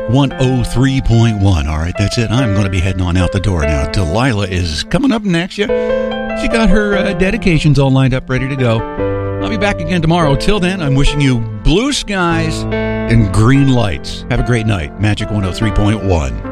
103.1. All right, that's it. I'm going to be heading on out the door now. Delilah is coming up next. Yeah, she got her dedications all lined up, ready to go. I'll be back again tomorrow. Till then, I'm wishing you blue skies and green lights. Have a great night. Magic 103.1.